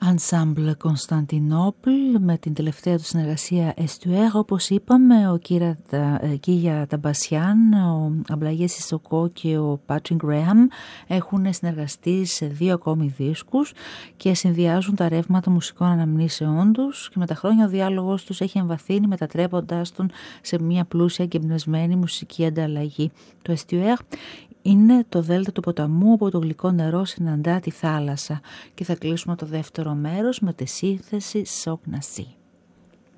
Ensemble Constantinople με την τελευταία του συνεργασία Estuaire. Όπως είπαμε, ο Κίγια Ταμπασιάν, ο Αμπλαγέ Σισοκό και ο Patrick Graham έχουν συνεργαστεί σε 2 ακόμη δίσκους και συνδυάζουν τα ρεύματα μουσικών αναμνήσεών τους, και με τα χρόνια ο διάλογος τους έχει εμβαθύνει, μετατρέποντάς τον σε μια πλούσια και εμπνευσμένη μουσική ανταλλαγή. Το Estuaire είναι το δέλτα του ποταμού όπου το γλυκό νερό συναντά τη θάλασσα, και θα κλείσουμε το δεύτερο μέρος με τη σύνθεση Sogna Sea.